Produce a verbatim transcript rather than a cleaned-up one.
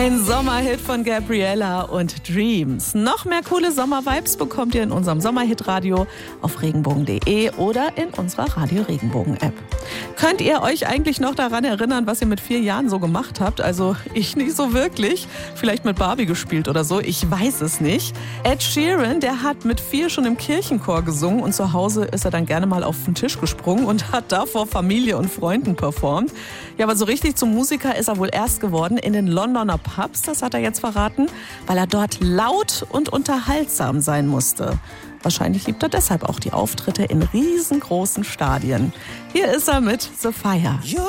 Ein Sommerhit von Gabriella und Dreams. Noch mehr coole Sommervibes bekommt ihr in unserem Sommerhit-Radio auf regenbogen punkt de oder in unserer Radio Regenbogen-App. Könnt ihr euch eigentlich noch daran erinnern, was ihr mit vier Jahren so gemacht habt? Also ich nicht so wirklich. Vielleicht mit Barbie gespielt oder so. Ich weiß es nicht. Ed Sheeran, der hat mit vier schon im Kirchenchor gesungen und zu Hause ist er dann gerne mal auf den Tisch gesprungen und hat da vor Familie und Freunden performt. Ja, aber so richtig zum Musiker ist er wohl erst geworden in den Londoner Pubs, das hat er jetzt verraten, weil er dort laut und unterhaltsam sein musste. Wahrscheinlich liebt er deshalb auch die Auftritte in riesengroßen Stadien. Hier ist er mit The Fire.